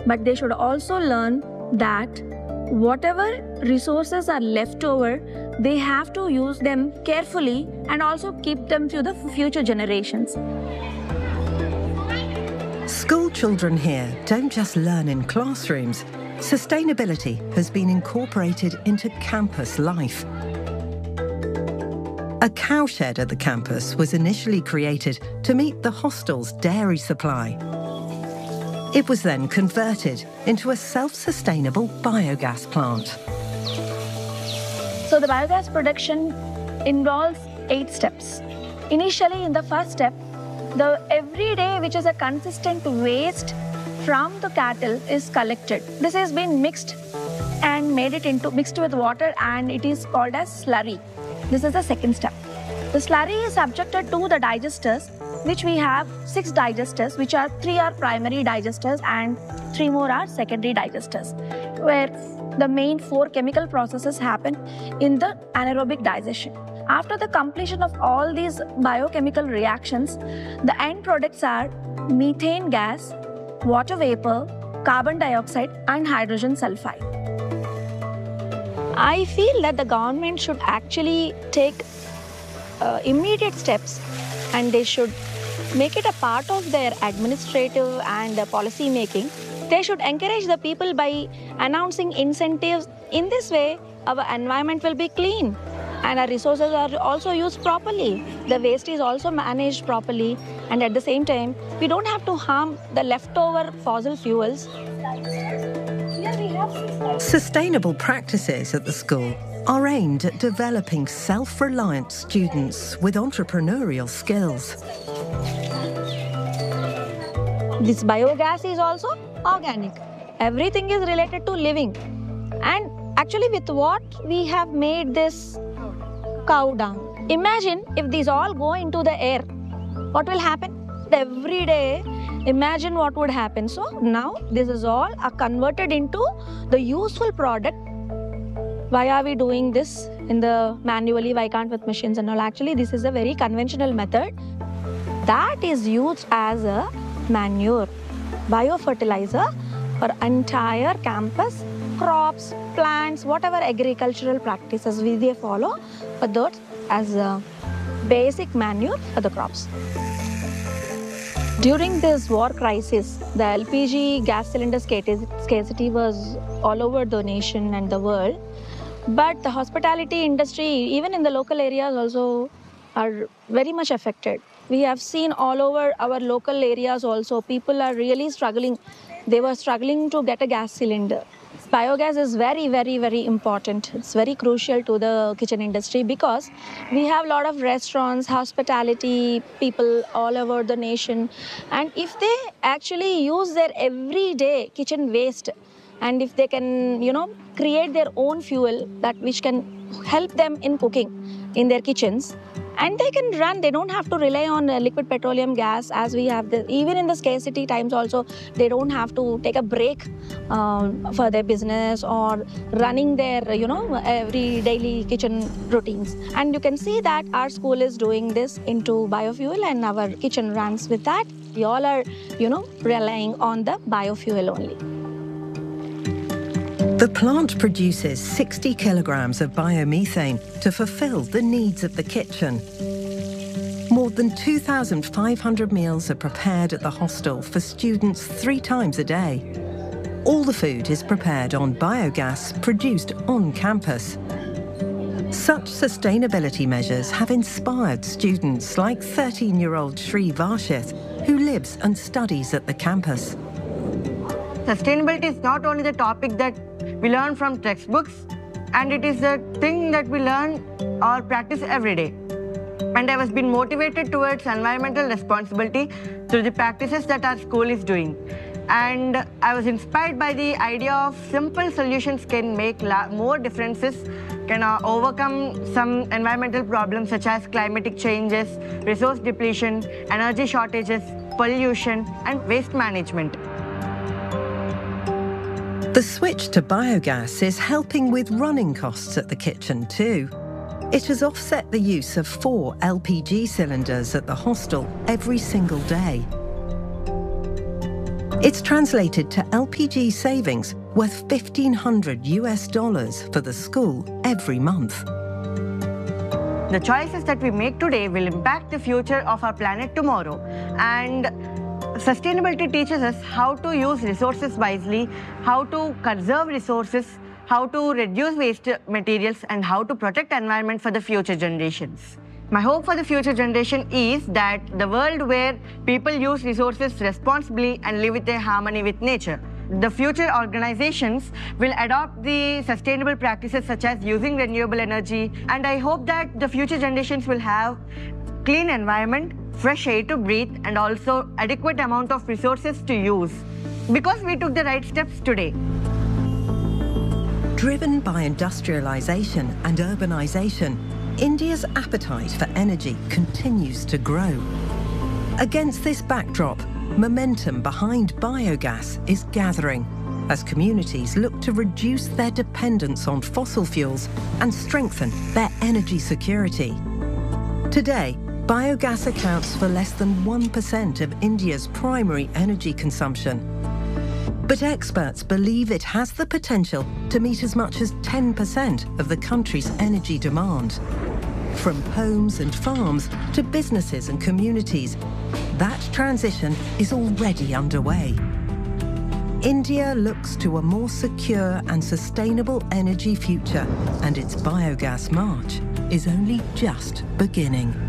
but they should also learn that whatever resources are left over, they have to use them carefully and also keep them to the future generations. School children here don't just learn in classrooms. Sustainability has been incorporated into campus life. A cowshed at the campus was initially created to meet the hostel's dairy supply. It was then converted into a self-sustainable biogas plant. So the biogas production involves 8 steps. Initially, in the first step, the everyday, which is a consistent waste from the cattle, is collected. This has been mixed and mixed with water, and it is called as slurry. This is the second step. The slurry is subjected to the digesters, which we have 6 digesters, which are 3 are primary digesters and 3 more are secondary digesters, where the main 4 chemical processes happen in the anaerobic digestion. After the completion of all these biochemical reactions, the end products are methane gas, water vapor, carbon dioxide, and hydrogen sulfide. I feel that the government should actually take immediate steps, and they should make it a part of their administrative and policy making. They should encourage the people by announcing incentives. In this way, our environment will be clean and our resources are also used properly. The waste is also managed properly, and at the same time, we don't have to harm the leftover fossil fuels. Sustainable practices at the school are aimed at developing self-reliant students with entrepreneurial skills. This biogas is also organic. Everything is related to living. And actually, with what we have made this cow dung. Imagine if these all go into the air, what will happen? Every day, imagine what would happen. So now this is all converted into the useful product. Why are we doing this in the manually? Why can't with machines and all? Actually, this is a very conventional method that is used as a manure, biofertilizer for entire campus, crops, plants, whatever agricultural practices they follow, but those as a basic manure for the crops. During this war crisis, the LPG gas cylinder scarcity was all over the nation and the world. But the hospitality industry, even in the local areas also, are very much affected. We have seen all over our local areas also, people are really struggling. They were struggling to get a gas cylinder. Biogas is very, very, very important. It's very crucial to the kitchen industry because we have a lot of restaurants, hospitality, people all over the nation. And if they actually use their everyday kitchen waste, and if they can, create their own fuel which can help them in cooking in their kitchens, and they can run, they don't have to rely on liquid petroleum gas as we have. Even in the scarcity times also, they don't have to take a break for their business or running their, every daily kitchen routines. And you can see that our school is doing this into biofuel and our kitchen runs with that. We all are, relying on the biofuel only. The plant produces 60 kilograms of biomethane to fulfill the needs of the kitchen. More than 2,500 meals are prepared at the hostel for students 3 times a day. All the food is prepared on biogas produced on campus. Such sustainability measures have inspired students like 13-year-old Shri Varshith, who lives and studies at the campus. Sustainability is not only the topic that we learn from textbooks, and it is a thing that we learn or practice every day. And I was being motivated towards environmental responsibility through the practices that our school is doing. And I was inspired by the idea of simple solutions can make more differences, can overcome some environmental problems such as climatic changes, resource depletion, energy shortages, pollution, and waste management. The switch to biogas is helping with running costs at the kitchen too. It has offset the use of 4 LPG cylinders at the hostel every single day. It's translated to LPG savings worth $1,500 for the school every month. The choices that we make today will impact the future of our planet tomorrow. And sustainability teaches us how to use resources wisely, how to conserve resources, how to reduce waste materials, and how to protect the environment for the future generations. My hope for the future generation is that the world where people use resources responsibly and live with a harmony with nature. The future organizations will adopt the sustainable practices such as using renewable energy, and I hope that the future generations will have clean environment, fresh air to breathe, and also adequate amount of resources to use, because we took the right steps today. Driven by industrialization and urbanization, India's appetite for energy continues to grow. Against this backdrop, momentum behind biogas is gathering as communities look to reduce their dependence on fossil fuels and strengthen their energy security. Today, biogas accounts for less than 1% of India's primary energy consumption. But experts believe it has the potential to meet as much as 10% of the country's energy demand. From homes and farms to businesses and communities, that transition is already underway. India looks to a more secure and sustainable energy future, and its biogas march is only just beginning.